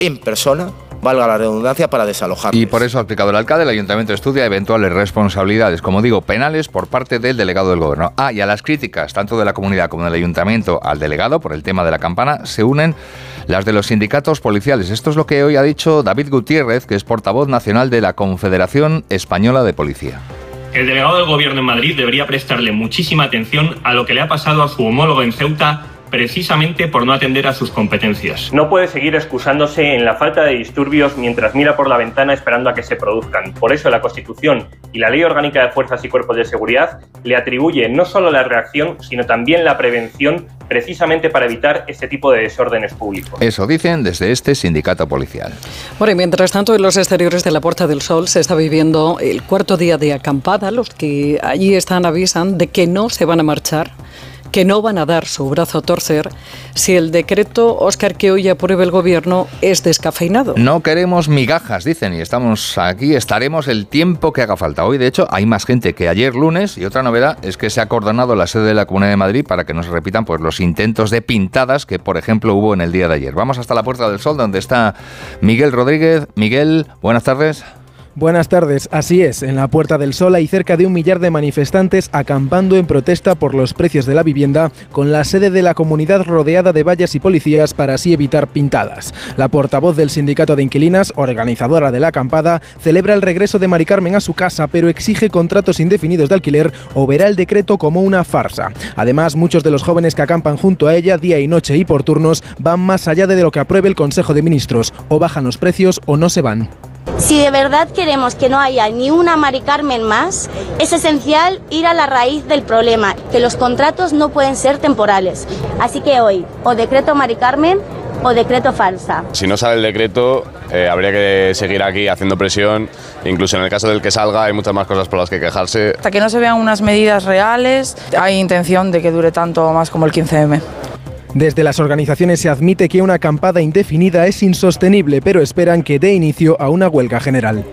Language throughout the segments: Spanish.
en persona, valga la redundancia, para desalojarles. Y por eso ha explicado el alcalde, el ayuntamiento estudia eventuales responsabilidades, como digo, penales por parte del delegado del gobierno. Y a las críticas, tanto de la comunidad como del ayuntamiento al delegado por el tema de la campana, se unen las de los sindicatos policiales. Esto es lo que hoy ha dicho David Gutiérrez, que es portavoz nacional de la Confederación Española de Policía. El delegado del gobierno en Madrid debería prestarle muchísima atención a lo que le ha pasado a su homólogo en Ceuta, precisamente por no atender a sus competencias. No puede seguir excusándose en la falta de disturbios mientras mira por la ventana esperando a que se produzcan. Por eso la Constitución y la Ley Orgánica de Fuerzas y Cuerpos de Seguridad le atribuye no solo la reacción, sino también la prevención, precisamente para evitar este tipo de desórdenes públicos. Eso dicen desde este sindicato policial. Bueno, y mientras tanto, en los exteriores de la Puerta del Sol se está viviendo el cuarto día de acampada. Los que allí están avisan de que no se van a marchar, que no van a dar su brazo a torcer si el decreto, Óscar, que hoy apruebe el gobierno es descafeinado. No queremos migajas, dicen, y estaremos el tiempo que haga falta. Hoy, de hecho, hay más gente que ayer lunes, y otra novedad es que se ha acordonado la sede de la Comunidad de Madrid para que no se repitan pues los intentos de pintadas que, por ejemplo, hubo en el día de ayer. Vamos hasta la Puerta del Sol, donde está Miguel Rodríguez. Miguel, buenas tardes. Buenas tardes, así es, en la Puerta del Sol hay cerca de 1 millar de manifestantes acampando en protesta por los precios de la vivienda, con la sede de la comunidad rodeada de vallas y policías para así evitar pintadas. La portavoz del sindicato de inquilinas, organizadora de la acampada, celebra el regreso de Mari Carmen a su casa, pero exige contratos indefinidos de alquiler o verá el decreto como una farsa. Además, muchos de los jóvenes que acampan junto a ella día y noche y por turnos van más allá de lo que apruebe el Consejo de Ministros, o bajan los precios o no se van. Si de verdad queremos que no haya ni una Mari Carmen más, es esencial ir a la raíz del problema, que los contratos no pueden ser temporales. Así que hoy, o decreto Mari Carmen o decreto falsa. Si no sale el decreto, habría que seguir aquí haciendo presión. Incluso en el caso del que salga, hay muchas más cosas por las que quejarse. Hasta que no se vean unas medidas reales, hay intención de que dure tanto más como el 15M. Desde las organizaciones se admite que una acampada indefinida es insostenible, pero esperan que dé inicio a una huelga general.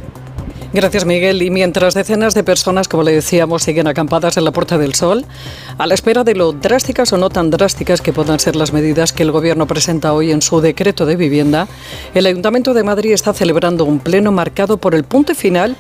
Gracias, Miguel. Y mientras decenas de personas, como le decíamos, siguen acampadas en la Puerta del Sol, a la espera de lo drásticas o no tan drásticas que puedan ser las medidas que el Gobierno presenta hoy en su decreto de vivienda, el Ayuntamiento de Madrid está celebrando un pleno marcado por el punto y final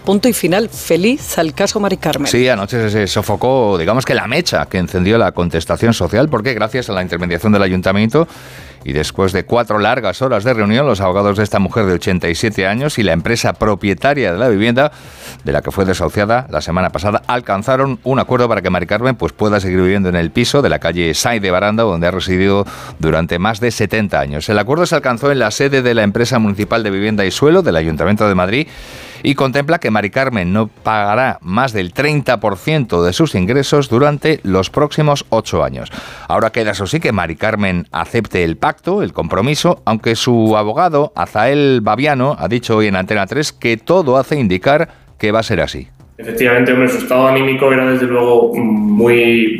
feliz al caso Mari Carmen. Sí, anoche se sofocó, digamos que la mecha que encendió la contestación social, porque gracias a la intermediación del Ayuntamiento y después de 4 largas horas de reunión, los abogados de esta mujer de 87 años y la empresa propietaria de la vivienda, de la que fue desahuciada la semana pasada, alcanzaron un acuerdo para que Mari Carmen pueda seguir viviendo en el piso de la calle Sáenz de Baranda, donde ha residido durante más de 70 años. El acuerdo se alcanzó en la sede de la empresa municipal de vivienda y suelo del Ayuntamiento de Madrid y contempla que Mari Carmen no pagará más del 30% de sus ingresos durante los próximos 8 años. Ahora queda, eso sí, que Mari Carmen acepte el pacto, el compromiso, aunque su abogado, Azael Baviano, ha dicho hoy en Antena 3 que todo hace indicar que va a ser así. Efectivamente, hombre, su estado anímico era desde luego muy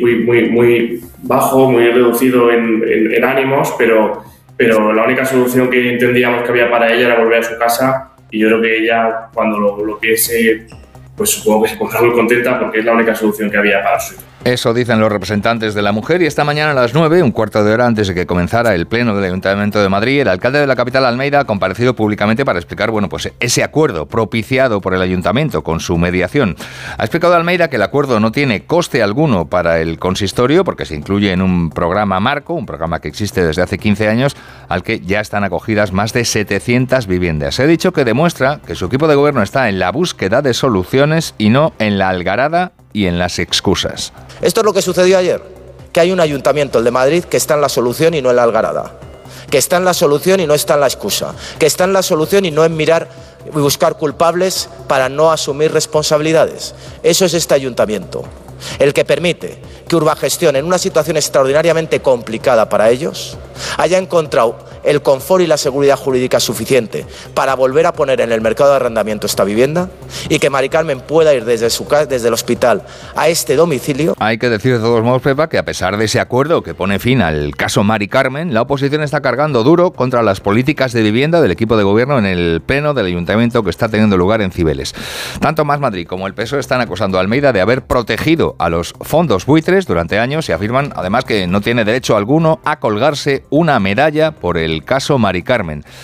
bajo, muy reducido en ánimos, pero la única solución que entendíamos que había para ella era volver a su casa. Y yo creo que ella, cuando lo piense, pues supongo que se pondrá muy contenta porque es la única solución que había para su hijo. Eso dicen los representantes de la mujer, y esta mañana a las 9, un cuarto de hora antes de que comenzara el pleno del Ayuntamiento de Madrid, el alcalde de la capital, Almeida, ha comparecido públicamente para explicar, pues ese acuerdo propiciado por el Ayuntamiento con su mediación. Ha explicado Almeida que el acuerdo no tiene coste alguno para el consistorio porque se incluye en un programa marco, un programa que existe desde hace 15 años, al que ya están acogidas más de 700 viviendas. Se ha dicho que demuestra que su equipo de gobierno está en la búsqueda de soluciones y no en la algarada y en las excusas. Esto es lo que sucedió ayer, que hay un ayuntamiento, el de Madrid, que está en la solución y no en la algarada, que está en la solución y no está en la excusa, que está en la solución y no en mirar y buscar culpables para no asumir responsabilidades. Eso es este ayuntamiento, el que permite que Urbagestión, en una situación extraordinariamente complicada para ellos, haya encontrado el confort y la seguridad jurídica suficiente para volver a poner en el mercado de arrendamiento esta vivienda y que Mari Carmen pueda ir desde el hospital a este domicilio. Hay que decir de todos modos, Pepa, que a pesar de ese acuerdo que pone fin al caso Mari Carmen, la oposición está cargando duro contra las políticas de vivienda del equipo de gobierno en el pleno del Ayuntamiento que está teniendo lugar en Cibeles. Tanto Más Madrid como el PSOE están acusando a Almeida de haber protegido a los fondos buitres durante años y afirman además que no tiene derecho alguno a colgarse una medalla por el caso Mari Carmen.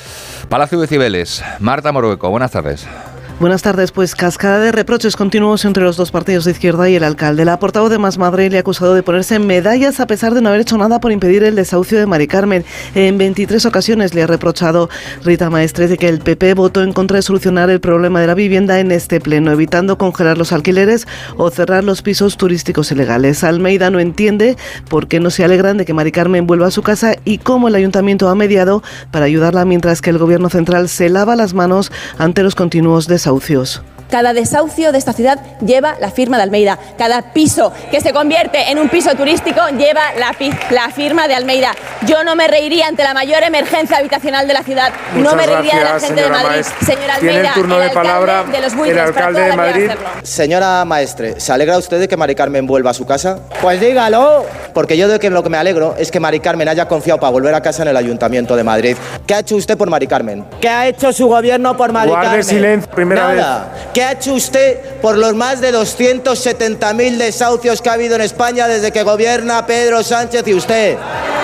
Palacio de Cibeles, Marta Morueco, buenas tardes. Buenas tardes. Pues cascada de reproches continuos entre los dos partidos de izquierda y el alcalde. La portavoz de Más Madrid le ha acusado de ponerse medallas a pesar de no haber hecho nada por impedir el desahucio de Mari Carmen. En 23 ocasiones le ha reprochado Rita Maestre de que el PP votó en contra de solucionar el problema de la vivienda en este pleno, evitando congelar los alquileres o cerrar los pisos turísticos ilegales. Almeida no entiende por qué no se alegran de que Mari Carmen vuelva a su casa y cómo el ayuntamiento ha mediado para ayudarla mientras que el gobierno central se lava las manos ante los continuos desahucios. Cada desahucio de esta ciudad lleva la firma de Almeida. Cada piso que se convierte en un piso turístico lleva la firma de Almeida. Yo no me reiría ante la mayor emergencia habitacional de la ciudad. No me reiría de la gente de Madrid. Señora Almeida, tiene el turno de palabra de los buitres, el alcalde de Madrid. Señora Maestre, ¿se alegra usted de que Mari Carmen vuelva a su casa? Pues dígalo. Porque yo de que lo que me alegro es que Mari Carmen haya confiado para volver a casa en el Ayuntamiento de Madrid. ¿Qué ha hecho usted por Mari Carmen? ¿Qué ha hecho su gobierno por Mari Carmen? Guarde silencio, primera vez. ¿Qué ha hecho usted por los más de 270.000 desahucios que ha habido en España desde que gobierna Pedro Sánchez y usted?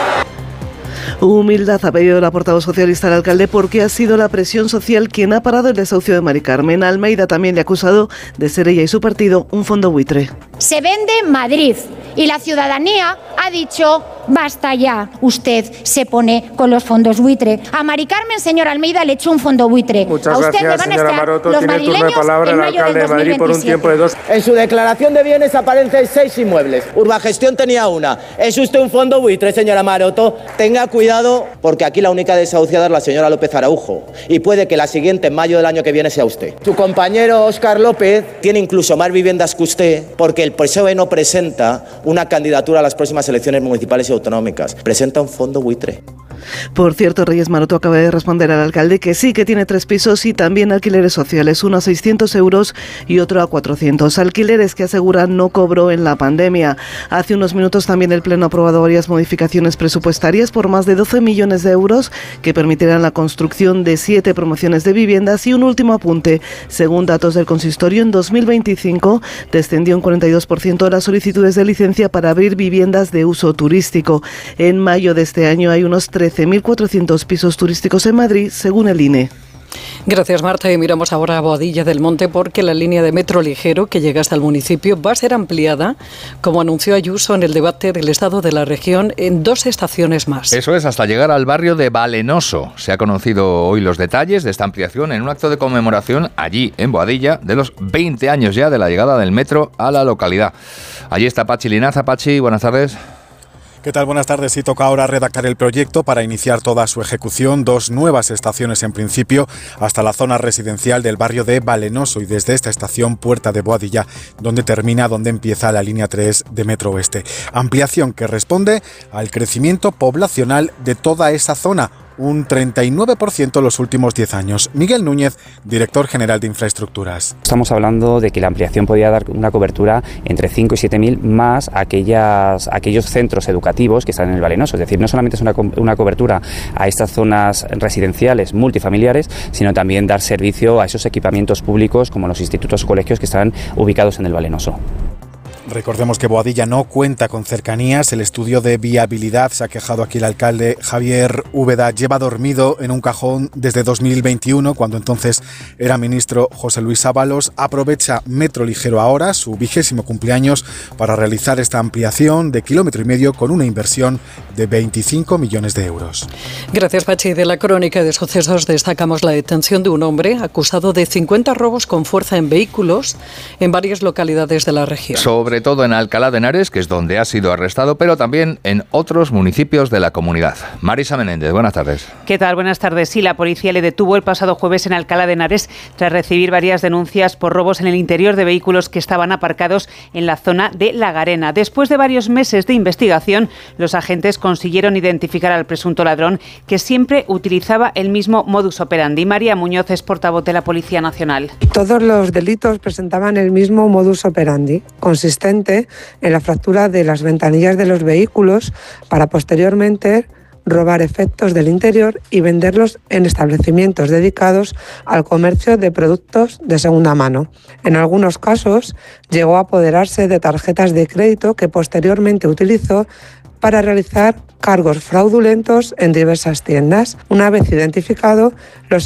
Humildad ha pedido la portavoz socialista al alcalde porque ha sido la presión social quien ha parado el desahucio de Mari Carmen. Almeida también le ha acusado de ser ella y su partido un fondo buitre. Se vende Madrid y la ciudadanía ha dicho basta ya. Usted se pone con los fondos buitre. A Mari Carmen, señor Almeida, le echó un fondo buitre. Muchas a usted gracias, le van a señora estar Maroto. los Tiene el turno de madrileños palabra en el mayo alcalde del de Madrid 2027. por un tiempo de 2. En su declaración de bienes aparecen 6 inmuebles. Urbagestión tenía una. ¿Es usted un fondo buitre, señora Maroto? Tenga cuidado, porque aquí la única desahuciada es la señora López Araujo. Y puede que la siguiente, en mayo del año que viene, sea usted. Su compañero Óscar López tiene incluso más viviendas que usted, porque el PSOE no presenta una candidatura a las próximas elecciones municipales y autonómicas. Presenta un fondo buitre. Por cierto, Reyes Maroto acaba de responder al alcalde que sí, que tiene 3 pisos y también alquileres sociales, uno a 600 euros y otro a 400. Alquileres que aseguran no cobró en la pandemia. Hace unos minutos también el Pleno ha aprobado varias modificaciones presupuestarias por más de 12 millones de euros que permitirán la construcción de 7 promociones de viviendas. Y un último apunte, según datos del consistorio, en 2025 descendió un 42% las solicitudes de licencia para abrir viviendas de uso turístico. En mayo de este año hay unos 13.400 pisos turísticos en Madrid, según el INE. Gracias, Marta. Y miramos ahora a Boadilla del Monte porque la línea de metro ligero que llega hasta el municipio va a ser ampliada, como anunció Ayuso en el debate del estado de la región, en 2 estaciones más. Eso es, hasta llegar al barrio de Valenoso. Se ha conocido hoy los detalles de esta ampliación en un acto de conmemoración allí, en Boadilla, de los 20 años ya de la llegada del metro a la localidad. Allí está Pachi Linaza. Pachi, buenas tardes. ¿Qué tal? Buenas tardes. Sí, toca ahora redactar el proyecto para iniciar toda su ejecución. 2 nuevas estaciones en principio hasta la zona residencial del barrio de Valenoso y desde esta estación Puerta de Boadilla, donde empieza la línea 3 de Metro Oeste. Ampliación que responde al crecimiento poblacional de toda esa zona, un 39% en los últimos 10 años. Miguel Núñez, director general de Infraestructuras. Estamos hablando de que la ampliación podría dar una cobertura entre 5 y 7.000 más aquellos centros educativos que están en el Valenoso. Es decir, no solamente es una cobertura a estas zonas residenciales multifamiliares, sino también dar servicio a esos equipamientos públicos como los institutos o colegios que están ubicados en el Valenoso. Recordemos que Boadilla no cuenta con cercanías. El estudio de viabilidad, se ha quejado aquí el alcalde Javier Úbeda, lleva dormido en un cajón desde 2021, cuando entonces era ministro José Luis Ábalos. Aprovecha Metro Ligero ahora, su 20º cumpleaños, para realizar esta ampliación de 1,5 km con una inversión de 25 millones de euros. Gracias, Pachi. De la crónica de sucesos destacamos la detención de un hombre acusado de 50 robos con fuerza en vehículos en varias localidades de la región. Sobre todo en Alcalá de Henares, que es donde ha sido arrestado, pero también en otros municipios de la comunidad. Marisa Menéndez, buenas tardes. ¿Qué tal? Buenas tardes. Sí, la policía le detuvo el pasado jueves en Alcalá de Henares tras recibir varias denuncias por robos en el interior de vehículos que estaban aparcados en la zona de La Garena. Después de varios meses de investigación, los agentes consiguieron identificar al presunto ladrón, que siempre utilizaba el mismo modus operandi. María Muñoz es portavoz de la Policía Nacional. Todos los delitos presentaban el mismo modus operandi, consistente en la fractura de las ventanillas de los vehículos para posteriormente robar efectos del interior y venderlos en establecimientos dedicados al comercio de productos de segunda mano. En algunos casos llegó a apoderarse de tarjetas de crédito que posteriormente utilizó para realizar cargos fraudulentos en diversas tiendas. Una vez identificado, los